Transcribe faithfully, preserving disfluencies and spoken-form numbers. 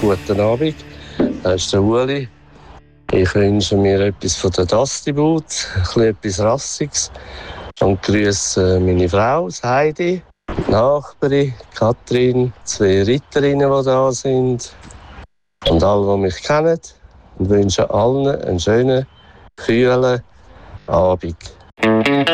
guten Abend. Das ist der Uli. Ich wünsche mir etwas von der Dusty Boots, ein bisschen etwas Rassiges. Und grüße meine Frau, Heidi, die Nachbarin, Katrin, zwei Ritterinnen, die da sind. Und alle, die mich kennen. Und wünsche allen einen schönen, kühlen Abend.